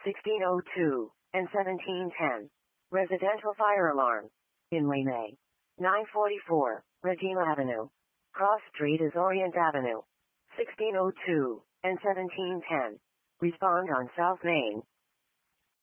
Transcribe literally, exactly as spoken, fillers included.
sixteen oh two and seventeen ten. Residential fire alarm. In Waymay. nine forty-four, Regina Avenue. Cross Street is Orient Avenue. sixteen oh two and seventeen ten. Respond on South Main.